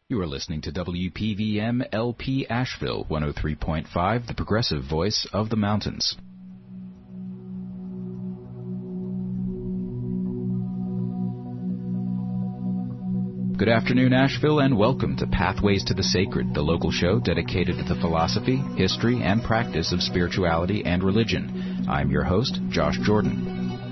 You are listening to WPVM LP Asheville 103.5, the progressive voice of the mountains. Good afternoon, Asheville, and welcome to Pathways to the Sacred, the local show dedicated to the philosophy, history, and practice of spirituality and religion. I'm your host, Josh Jordan.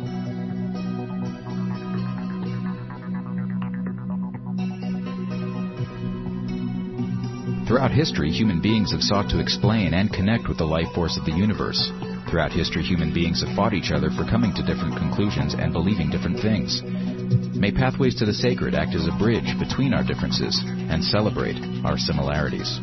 Throughout history, human beings have sought to explain and connect with the life force of the universe. Throughout history, human beings have fought each other for coming to different conclusions and believing different things. May Pathways to the Sacred act as a bridge between our differences and celebrate our similarities.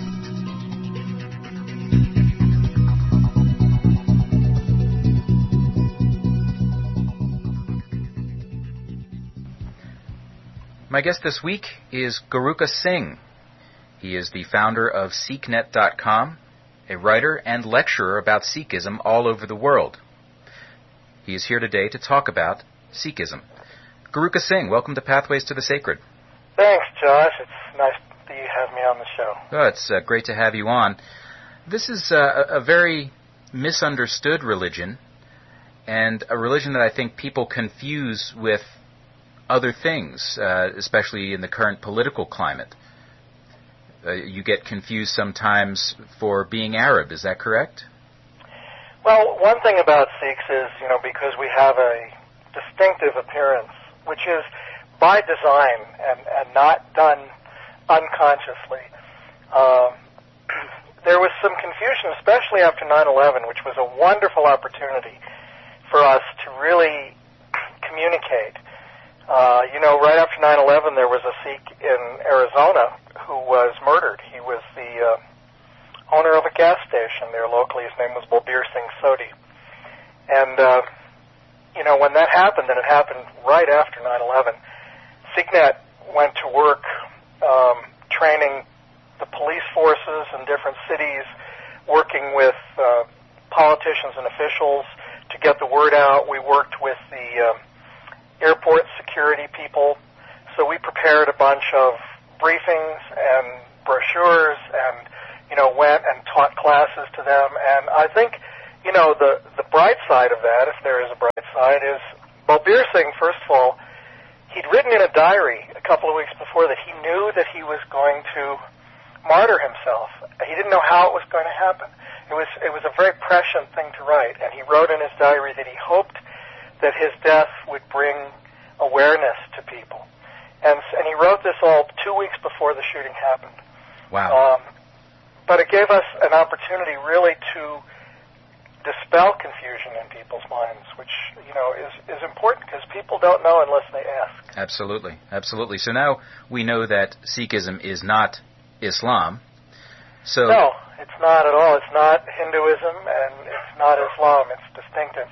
My guest this week is Guruka Singh. He is the founder of SikhNet.com, a writer and lecturer about Sikhism all over the world. He is here today to talk about Sikhism. Guruka Singh, welcome to Pathways to the Sacred. Thanks, Josh. It's nice that you have me on the show. Oh, it's great to have you on. This is a very misunderstood religion, and a religion that I think people confuse with other things, especially in the current political climate. You get confused sometimes for being Arab, is that correct? Well, one thing about Sikhs is, because we have a distinctive appearance, which is by design and not done unconsciously. There was some confusion, especially after 9/11, which was a wonderful opportunity for us to really communicate. Right after 9/11, there was a Sikh in Arizona who was murdered. He was the owner of a gas station there locally. His name was Balbir Singh Sodhi. And, when that happened, and it happened right after 9/11, SikhNet went to work training the police forces in different cities, working with politicians and officials to get the word out. We worked with the airport security people. So we prepared a bunch of briefings and brochures and, went and taught classes to them. And I think, the bright side of that, if there is a bright side, is Balbir Singh, first of all, he'd written in a diary a couple of weeks before that he knew that he was going to martyr himself. He didn't know how it was going to happen. It was a very prescient thing to write. And he wrote in his diary that he hoped that his death would bring awareness to people. And he wrote this all 2 weeks before the shooting happened. Wow. But it gave us an opportunity really to dispel confusion in people's minds, which, is important because people don't know unless they ask. Absolutely, absolutely. So now we know that Sikhism is not Islam. So no, it's not at all. It's not Hinduism and it's not Islam. It's distinctive.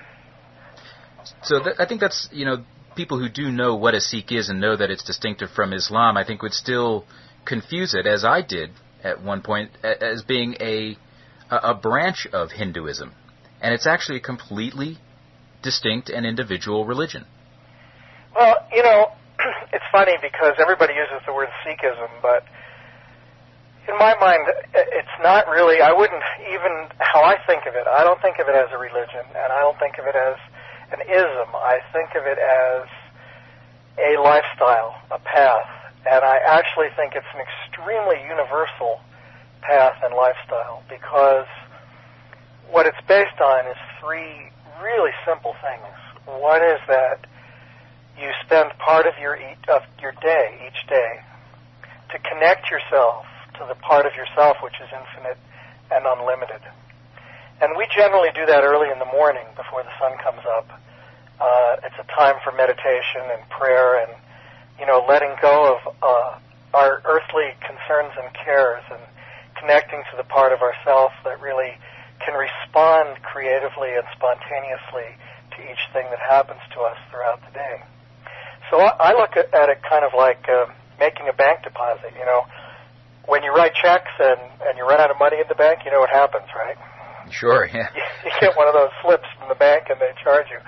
So I think that's, people who do know what a Sikh is and know that it's distinctive from Islam, I think would still confuse it, as I did at one point, as being a branch of Hinduism. And it's actually a completely distinct and individual religion. Well, it's funny because everybody uses the word Sikhism, but in my mind, it's not really, I wouldn't even, how I think of it, I don't think of it as a religion, and I don't think of it as an ism. I think of it as a lifestyle, a path, and I actually think it's an extremely universal path and lifestyle because what it's based on is three really simple things. One is that you spend part of your day, each day, to connect yourself to the part of yourself which is infinite and unlimited. And we generally do that early in the morning before the sun comes up. It's a time for meditation and prayer and, letting go of our earthly concerns and cares and connecting to the part of ourself that really can respond creatively and spontaneously to each thing that happens to us throughout the day. So I look at it kind of like making a bank deposit. When you write checks and you run out of money in the bank, you know what happens, right? Sure, yeah. You get one of those slips from the bank and they charge you.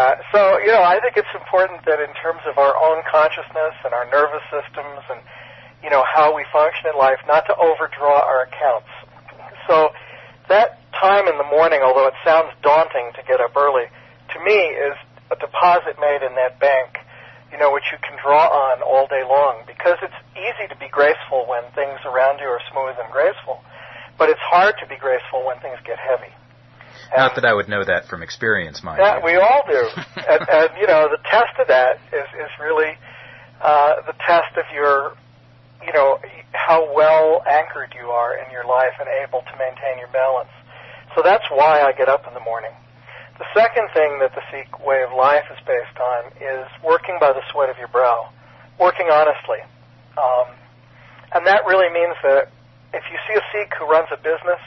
I think it's important that in terms of our own consciousness and our nervous systems and how we function in life, not to overdraw our accounts. So that time in the morning, although it sounds daunting to get up early, to me is a deposit made in that bank, which you can draw on all day long, because it's easy to be graceful when things around you are smooth and graceful, but it's hard to be graceful when things get heavy. Not that I would know that from experience, mind you. We all do. and the test of that is really the test of your, how well anchored you are in your life and able to maintain your balance. So that's why I get up in the morning. The second thing that the Sikh way of life is based on is working by the sweat of your brow, working honestly. And that really means that if you see a Sikh who runs a business,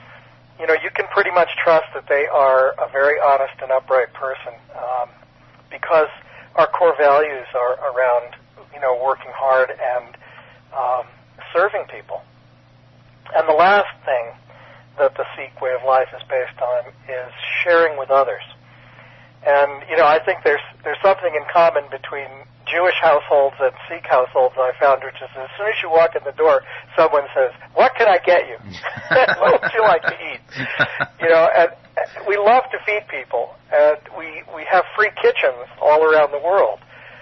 you can pretty much trust that they are a very honest and upright person, because our core values are around, working hard and serving people. And the last thing that the Sikh way of life is based on is sharing with others. And, I think there's something in common between Jewish households and Sikh households I found, which is as soon as you walk in the door, someone says, "What can I get you? What would you like to eat?" And we love to feed people, and we have free kitchens all around the world.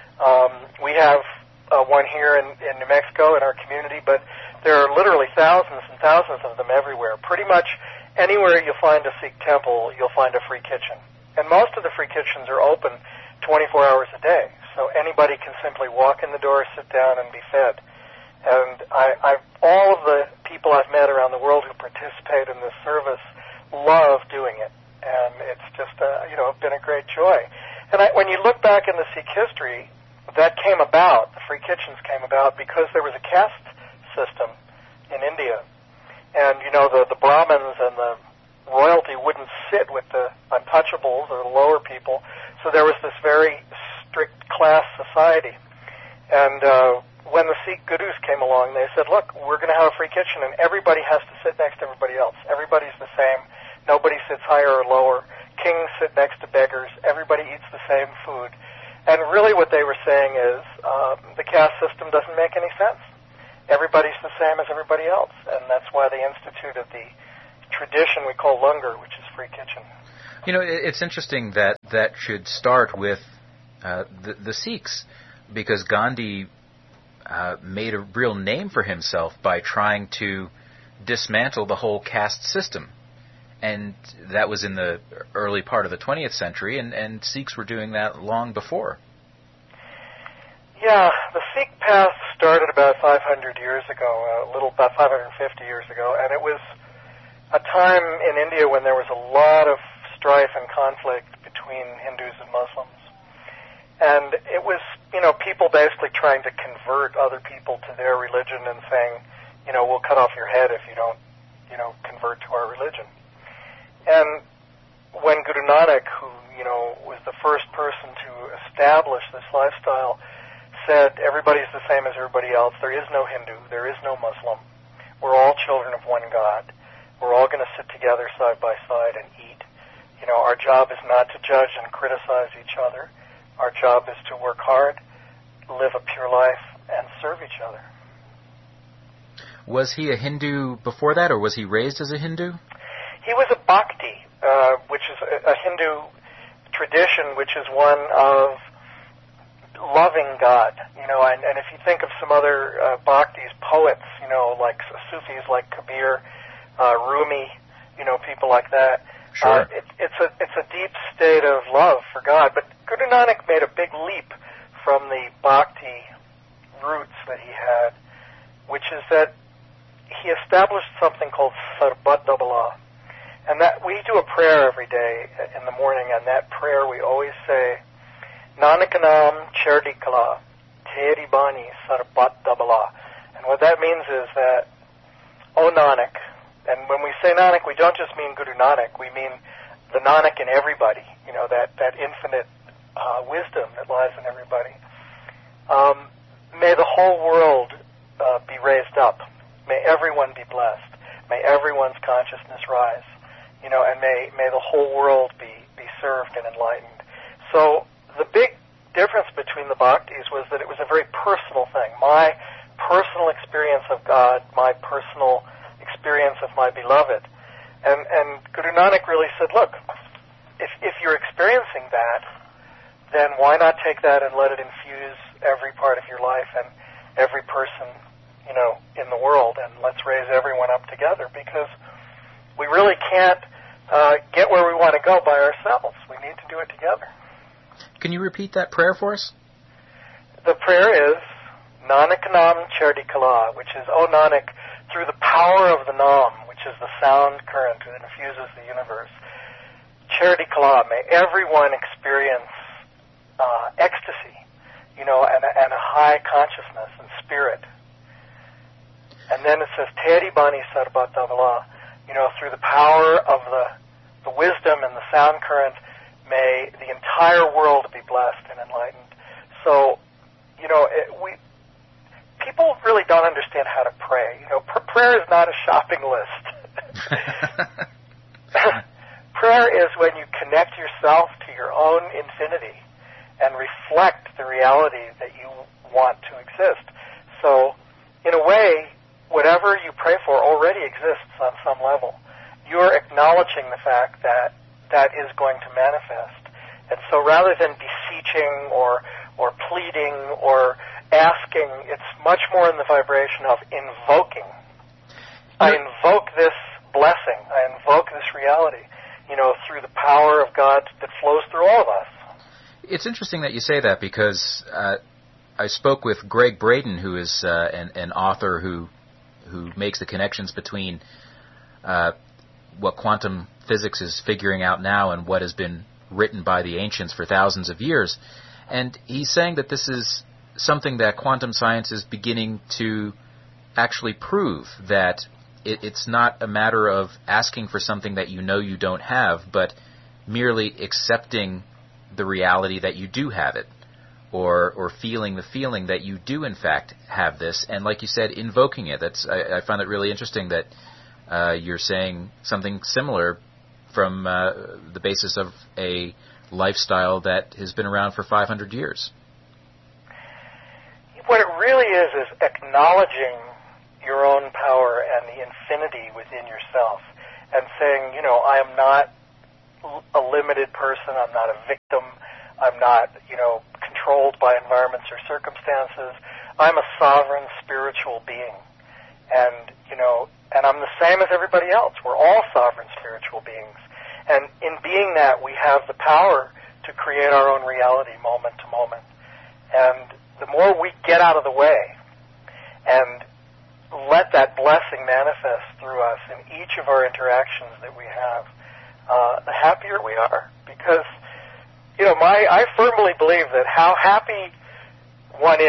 We have one here in New Mexico in our community, but there are literally thousands and thousands of them everywhere. Pretty much anywhere you find a Sikh temple, you'll find a free kitchen. And most of the free kitchens are open 24 hours a day, so anybody can simply walk in the door, sit down, and be fed. And all of the people I've met around the world who participate in this service love doing it, and it's just been a great joy. And when you look back into Sikh history, that came about, the free kitchens came about because there was a caste system in India, and the Brahmins and the royalty wouldn't sit with the untouchables or the lower people, so there was this very strict class society. And when the Sikh gurus came along, they said, "Look, we're going to have a free kitchen, and everybody has to sit next to everybody else. Everybody's the same. Nobody sits higher or lower. Kings sit next to beggars. Everybody eats the same food." And really what they were saying is the caste system doesn't make any sense. Everybody's the same as everybody else, and that's why they instituted the tradition we call langar, which is free kitchen. It's interesting that should start with the Sikhs, because Gandhi made a real name for himself by trying to dismantle the whole caste system. And that was in the early part of the 20th century, and Sikhs were doing that long before. Yeah, the Sikh path started about 500 years ago, about 550 years ago, and it was a time in India when there was a lot of strife and conflict between Hindus and Muslims. And it was, people basically trying to convert other people to their religion and saying, we'll cut off your head if you don't, convert to our religion. And when Guru Nanak, who, was the first person to establish this lifestyle, said everybody's the same as everybody else, there is no Hindu, there is no Muslim, we're all children of one God, we're all going to sit together side by side and eat. Our job is not to judge and criticize each other. Our job is to work hard, live a pure life, and serve each other. Was he a Hindu before that, or was he raised as a Hindu? He was a bhakti, which is a Hindu tradition, which is one of loving God. And if you think of some other bhaktis, poets, like Sufis like Kabir, Rumi, people like that. Sure. It's a deep state of love for God. But Guru Nanak made a big leap from the bhakti roots that he had, which is that he established something called Sarbat Dabala. And that we do a prayer every day in the morning, and that prayer we always say, Nanakanam Chardi Kala, Teri Bani Sarbat Dabala. And what that means is that, O Nanak, and when we say Nanak, we don't just mean Guru Nanak, we mean the Nanak in everybody, that infinite wisdom that lies in everybody. May the whole world be raised up. May everyone be blessed. May everyone's consciousness rise. And may the whole world be served and enlightened. So the big difference between the bhaktis was that it was a very personal thing. My personal experience of God, my personal experience of my beloved. And Guru Nanak really said, look, if you're experiencing that, then why not take that and let it infuse every part of your life and every person, in the world, and let's raise everyone up together, because we really can't get where we want to go by ourselves. We need to do it together. Can you repeat that prayer for us? The prayer is Nanak Nam Chardi Kala, which is, O Nanak, through the power of the Nam, which is the sound current that infuses the universe, Chardi Kala, may everyone experience ecstasy, and a high consciousness and spirit. And then it says, Teri Bani Sarbatavla, through the power of the wisdom and the sound current, may the entire world be blessed and enlightened. So, people really don't understand how to pray. Prayer is not a shopping list. Prayer is when you connect yourself to your own infinity and reflect the reality that you want to exist. So, in a way, whatever you pray for already exists on some level. You're acknowledging the fact that that is going to manifest. And so rather than beseeching or pleading or asking, it's much more in the vibration of invoking. I invoke this blessing. I invoke this reality, through the power of God that flows through all of us. It's interesting that you say that, because I spoke with Greg Braden, who is an author who makes the connections between what quantum physics is figuring out now and what has been written by the ancients for thousands of years. And he's saying that this is something that quantum science is beginning to actually prove, that it's not a matter of asking for something that you don't have, but merely accepting the reality that you do have it, or feeling the feeling that you do in fact have this, and like you said, invoking it. I find it really interesting that you're saying something similar from the basis of a lifestyle that has been around for 500 years. What it really is acknowledging your own power and the infinity within yourself, and saying, I am not a limited person, I'm not a victim, I'm not, controlled by environments or circumstances. I'm a sovereign spiritual being. And, and I'm the same as everybody else. We're all sovereign spiritual beings. And in being that, we have the power to create our own reality moment to moment. And the more we get out of the way and let that blessing manifest through us in each of our interactions that we have, the happier we are. Because, I firmly believe that how happy one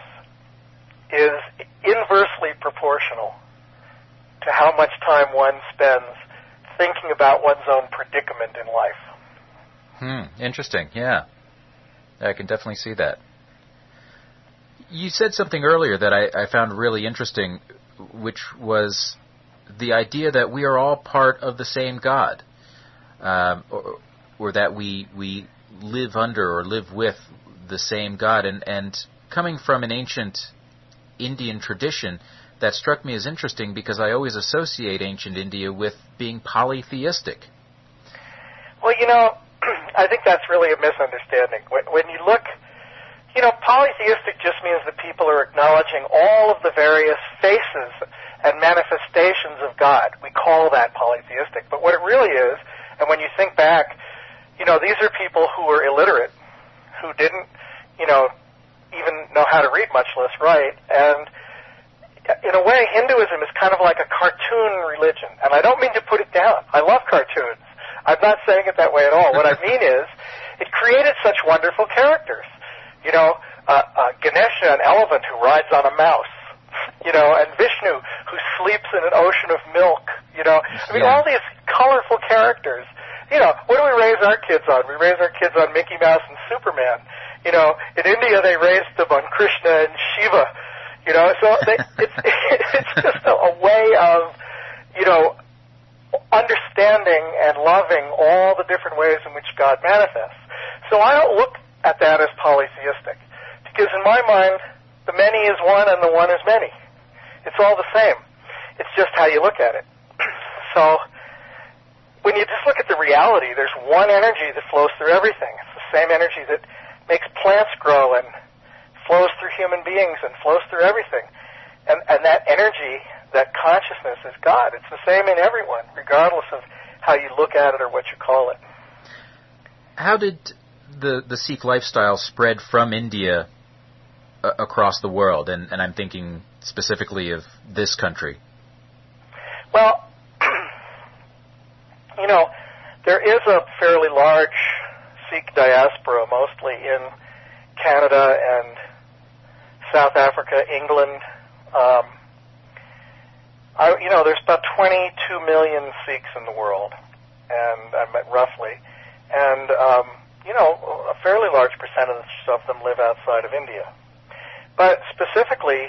is inversely proportional to how much time one spends thinking about one's own predicament in life. Interesting, yeah. I can definitely see that. You said something earlier that I found really interesting, which was the idea that we are all part of the same God, or that we live under or live with the same God. And coming from an ancient Indian tradition, that struck me as interesting, because I always associate ancient India with being polytheistic. Well, I think that's really a misunderstanding. When you look, polytheistic just means that people are acknowledging all of the various faces and manifestations of God. We call that polytheistic. But what it really is, and when you think back, these are people who were illiterate, who didn't, even know how to read, much less write. And in a way, Hinduism is kind of like a cartoon religion. And I don't mean to put it down. I love cartoons. I'm not saying it that way at all. What I mean is, it created such wonderful characters. Ganesha, an elephant who rides on a mouse. And Vishnu, who sleeps in an ocean of milk. All these colorful characters. What do we raise our kids on? We raise our kids on Mickey Mouse and Superman. In India they raised them on Krishna and Shiva. So it's just a way of, understanding and loving all the different ways in which God manifests. So I don't look at that as polytheistic, because in my mind, The many is one and the one is many. It's all the same. It's just how you look at it. So when you just look at the reality, there's one energy that flows through everything. It's the same energy that makes plants grow and flows through human beings and flows through everything. And that energy, that consciousness is God. It's the same in everyone, regardless of how you look at it or what you call it. How did the Sikh lifestyle spread from India across the world? And I'm thinking specifically of this country. Well, there is a fairly large Sikh diaspora, mostly in Canada and South Africa, England. There's about 22 million Sikhs in the world, and roughly, and a fairly large percentage of them live outside of India. But specifically,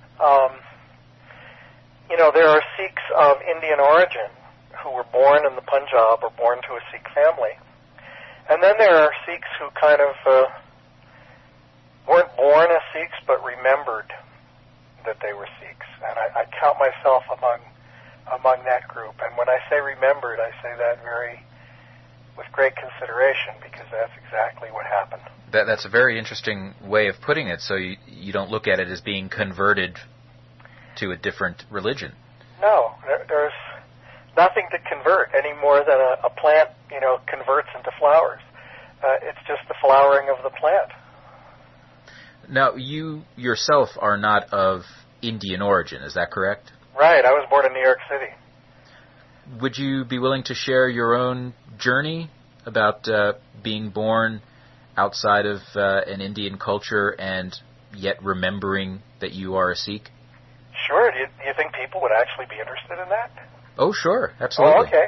there are Sikhs of Indian origin who were born in the Punjab or born to a Sikh family. And then there are Sikhs who kind of weren't born as Sikhs but remembered that they were Sikhs. And I count myself among that group. And when I say remembered, I say that with great consideration, because that's exactly what happened. That's a very interesting way of putting it. So you don't look at it as being converted to a different religion. No, there's nothing to convert any more than a plant, converts into flowers. It's just the flowering of the plant. Now, you yourself are not of Indian origin, is that correct? Right, I was born in New York City. Would you be willing to share your own journey about being born outside of an Indian culture and yet remembering that you are a Sikh? Sure. Do you think people would actually be interested in that? Oh, sure. Absolutely. Oh, okay.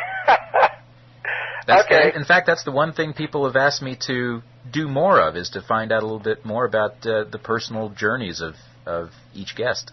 Okay. In fact, that's the one thing people have asked me to do more of, is to find out a little bit more about the personal journeys of each guest.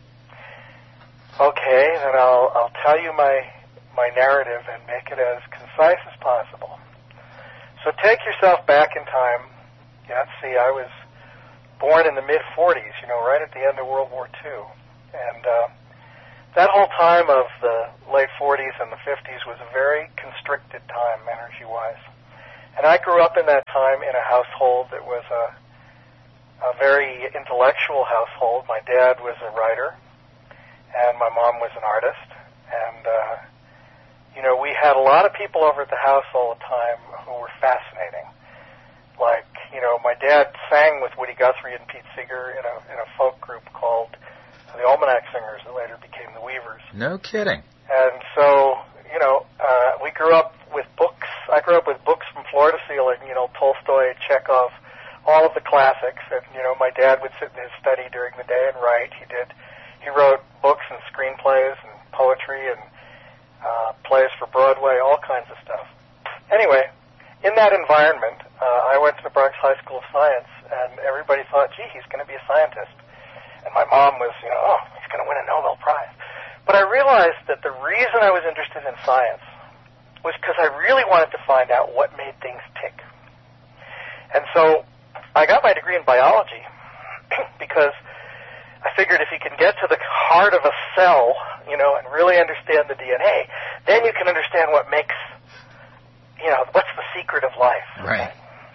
Okay, then I'll tell you my narrative and make it as concise as possible. So take yourself back in time. Let's see, I was born in the mid-40s, right at the end of World War II. And that whole time of the late 40s and the 50s was a very constricted time, energy-wise. And I grew up in that time in a household that was a very intellectual household. My dad was a writer, and my mom was an artist. And, we had a lot of people over at the house all the time who were fascinating. Like, my dad sang with Woody Guthrie and Pete Seeger in a folk group called the Almanac Singers, that later became the Weavers. No kidding. And so, we grew up with books. I grew up with books from floor to ceiling, Tolstoy, Chekhov, all of the classics. And, my dad would sit in his study during the day and write. He wrote books and screenplays and poetry and plays for Broadway, all kinds of stuff. Anyway, in that environment, I went to the Bronx High School of Science, and everybody thought, gee, he's going to be a scientist. And my mom was, he's going to win a Nobel Prize. But I realized that the reason I was interested in science was because I really wanted to find out what made things tick. And so I got my degree in biology because I figured if you can get to the heart of a cell, and really understand the DNA, then you can understand what makes, what's the secret of life. Right.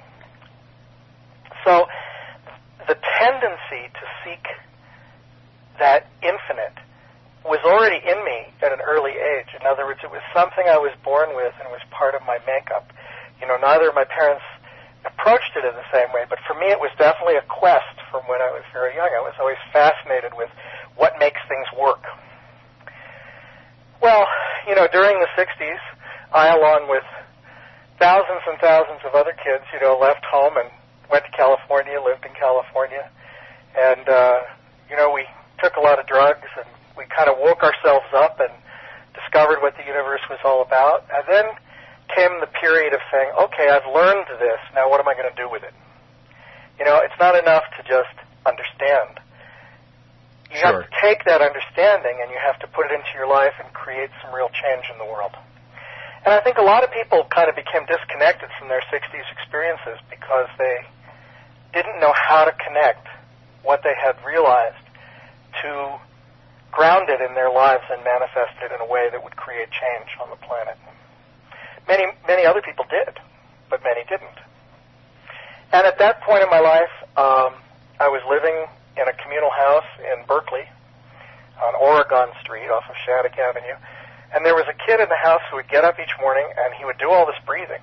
So the tendency to seek that infinite was already in me at an early age. In other words, it was something I was born with and was part of my makeup. Neither of my parents approached it in the same way, but for me it was definitely a quest from when I was very young. I was always fascinated with what makes things work. Well, during the 60s, I, along with thousands and thousands of other kids, left home and went to California, lived in California, and, we took a lot of drugs, and we kind of woke ourselves up and discovered what the universe was all about. And then came the period of saying, okay, I've learned this, now what am I going to do with it? It's not enough to just understand. You have to take that understanding and you have to put it into your life and create some real change in the world. And I think a lot of people kind of became disconnected from their 60s experiences because they didn't know how to connect what they had realized to ground it in their lives and manifest it in a way that would create change on the planet. Many other people did, but many didn't. And at that point in my life, I was living in a communal house in Berkeley on Oregon Street off of Shattuck Avenue. And there was a kid in the house who would get up each morning and he would do all this breathing,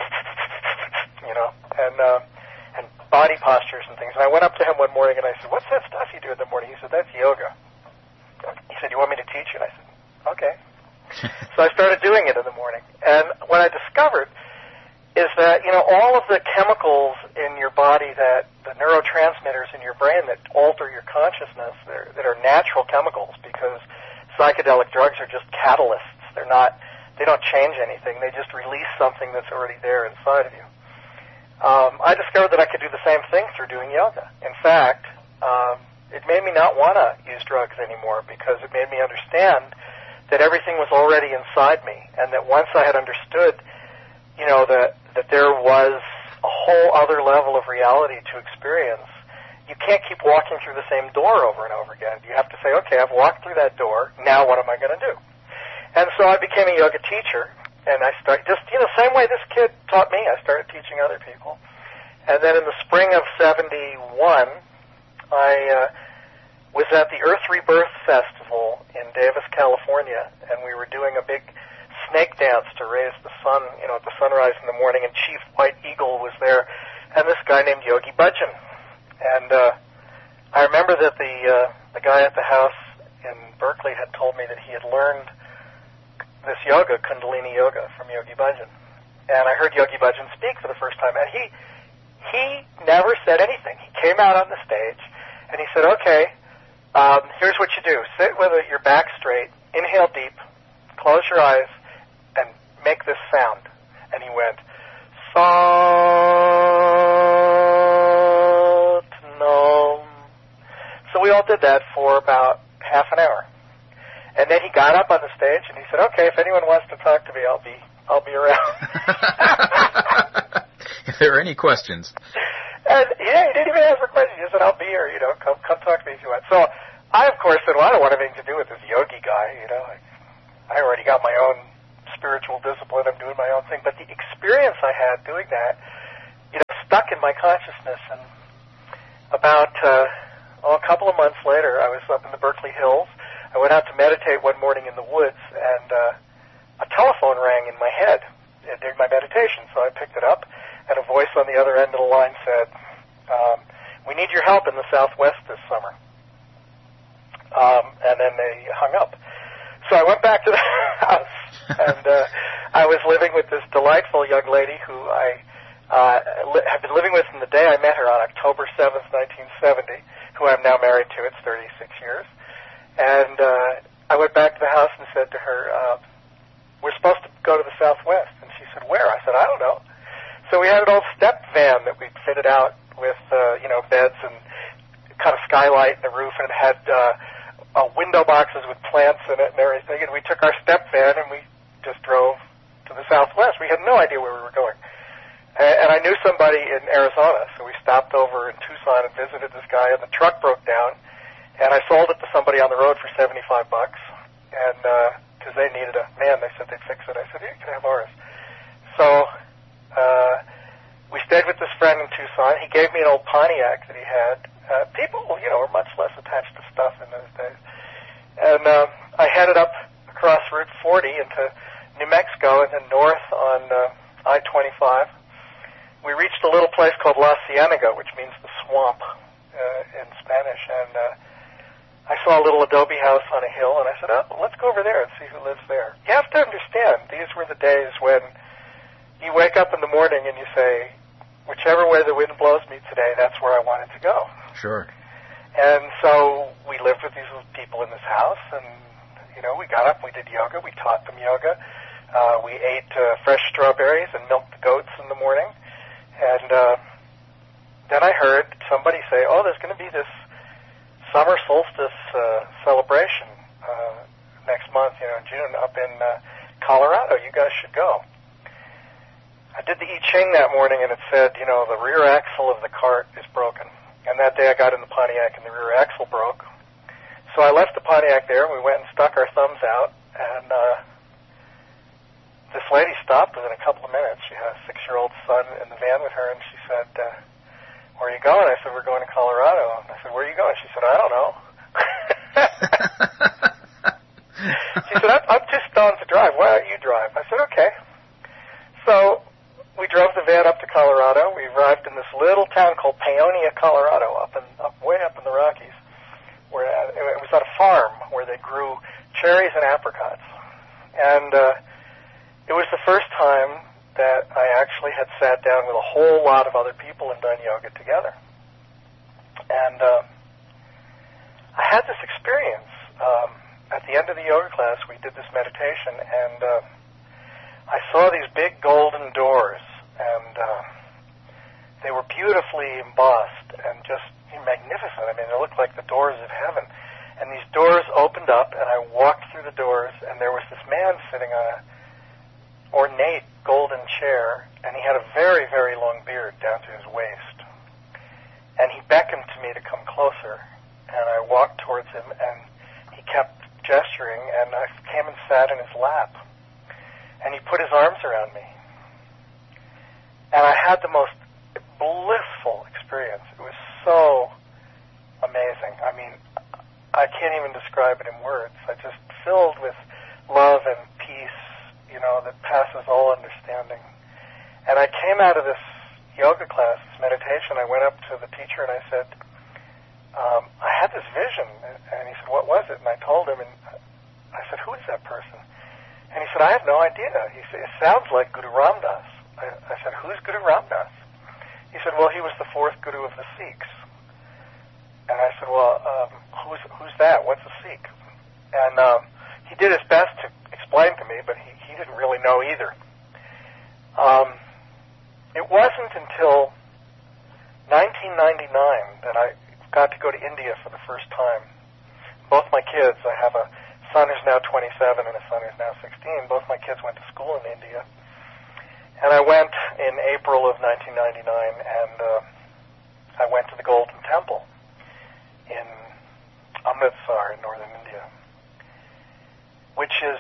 and body postures and things. And I went up to him one morning and I said, "What's that stuff you do in the morning?" He said, "That's yoga." He said, "You want me to teach you?" And I said, "Okay." So I started doing it in the morning. And what I discovered is that, all of the chemicals in your body, that the neurotransmitters in your brain that alter your consciousness, that are natural chemicals, because psychedelic drugs are just catalysts. They don't change anything. They just release something that's already there inside of you. I discovered that I could do the same thing through doing yoga. In fact, it made me not want to use drugs anymore, because it made me understand that everything was already inside me, and that once I had understood, that there was a whole other level of reality to experience, you can't keep walking through the same door over and over again. You have to say, okay, I've walked through that door, now what am I going to do? And so I became a yoga teacher, and I started, same way this kid taught me, I started teaching other people. And then in the spring of 71, I was at the Earth Rebirth Festival in Davis, California, and we were doing a big snake dance to raise the sun, at the sunrise in the morning, and Chief White Eagle was there, and this guy named Yogi Bhajan. And I remember that the guy at the house in Berkeley had told me that he had learned this yoga, Kundalini Yoga, from Yogi Bhajan. And I heard Yogi Bhajan speak for the first time, and he never said anything. He came out on the stage, and he said, okay, here's what you do. Sit with your back straight, inhale deep, close your eyes, and make this sound. And he went, Sat-Nam. So we all did that for about half an hour. And then he got up on the stage and he said, okay, if anyone wants to talk to me, I'll be around. If there are any questions. And yeah, he didn't even ask for questions. He said, I'll be here, come talk to me if you want. So I, of course, said, well, I don't want anything to do with this yogi guy, I already got my own spiritual discipline. I'm doing my own thing. But the experience I had doing that, stuck in my consciousness. And about a couple of months later, I was up in the Berkeley Hills. I went out to meditate one morning in the woods, and a telephone rang in my head during my meditation. So I picked it up, and a voice on the other end of the line said, we need your help in the Southwest this summer. And then they hung up. So I went back to the house, and I was living with this delightful young lady who I have been living with from the day I met her on October 7th, 1970, who I'm now married to. It's 36 years. And I went back to the house and said to her, we're supposed to go to the Southwest. And she said, where? I said, I don't know. So we had an old step van that we'd fitted out with, beds and kind of skylight in the roof, and it had window boxes with plants in it and everything. And we took our step van and we just drove to the Southwest. We had no idea where we were going. And I knew somebody in Arizona, so we stopped over in Tucson and visited this guy, and the truck broke down. And I sold it to somebody on the road for $75, and because they needed a man, they said they'd fix it. I said, you can have ours. So we stayed with this friend in Tucson. He gave me an old Pontiac that he had. People, were much less attached to stuff in those days. And I headed up across Route 40 into New Mexico and then north on I-25. We reached a little place called La Cienega, which means the swamp in Spanish, and I saw a little adobe house on a hill, and I said, let's go over there and see who lives there. You have to understand, these were the days when you wake up in the morning and you say, whichever way the wind blows me today, that's where I wanted to go. Sure. And so we lived with these people in this house, and, we got up, we did yoga, we taught them yoga. We ate fresh strawberries and milked the goats in the morning. And then I heard somebody say, there's going to be this summer solstice celebration next month, in June, up in Colorado. You guys should go. I did the I Ching that morning, and it said, the rear axle of the cart is broken. And that day I got in the Pontiac and the rear axle broke. So I left the Pontiac there, and we went and stuck our thumbs out, and this lady stopped within a couple of minutes. She had a 6-year-old son in the van with her, and she said, where are you going? I said, we're going to Colorado. I said, where are you going? She said, I don't know. She said, I'm too stoned to drive. Why don't you drive? I said, okay. So we drove the van up to Colorado. We arrived in this little town called Paonia, Colorado, way up in the Rockies. Where it was at a farm where they grew cherries and apricots. And it was the first time that I actually had sat down with a whole lot of other people and done yoga together. And I had this experience. At the end of the yoga class, we did this meditation, and I saw these big golden doors, and they were beautifully embossed and just magnificent. I mean, they looked like the doors of heaven. And these doors opened up, and I walked through the doors, and there was this man sitting on an ornate golden chair, and he had a very, very long beard down to his waist. And he beckoned to me to come closer, and I walked towards him, and he kept gesturing, and I came and sat in his lap. And he put his arms around me. And I had the most blissful experience. It was so amazing. I mean, I can't even describe it in words. I just filled with love and peace, that passes all understanding. And I came out of this yoga class, this meditation. I went up to the teacher and I said, I had this vision. And he said, what was it? And I told him, and I said, who is that person? And he said, I have no idea. He said, it sounds like Guru Ram Das. I said, who's Guru Ram Das? He said, well, he was the 4th Guru of the Sikhs. And I said, well, who's that? What's a Sikh? And he did his best to explain to me, but he didn't really know either. It wasn't until 1999 that I got to go to India for the first time. Both my kids, I have a son who's now 27 and a son who's now 16. Both my kids went to school in India. And I went in April of 1999, and I went to the Golden Temple in Amritsar in northern India, which is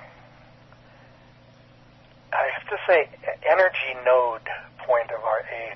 I have to say, energy node point of our age.